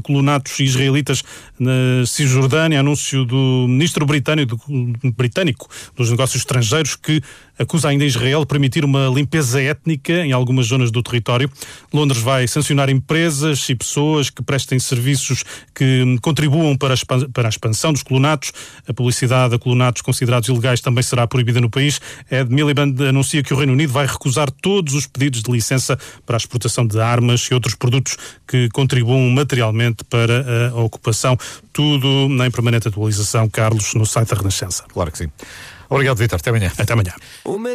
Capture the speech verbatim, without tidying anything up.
colonatos israelitas na Cisjordânia, anúncio do ministro britânico, do, britânico dos negócios estrangeiros, que acusa ainda Israel de permitir uma limpeza étnica em algumas zonas do território. Londres vai sancionar empresas e pessoas que prestem serviços que contribuam para a, para a expansão dos colonatos. A publicidade a colonatos considerados ilegais também será proibida no país. Ed Miliband anuncia que o Reino Unido vai recusar todos os pedidos de licença para a exportação de armas e outros produtos que contribuam materialmente para a ocupação. Tudo em permanente atualização, Carlos, no site da Renascença. Claro que sim. Obrigado, Vítor. Até amanhã. Até amanhã.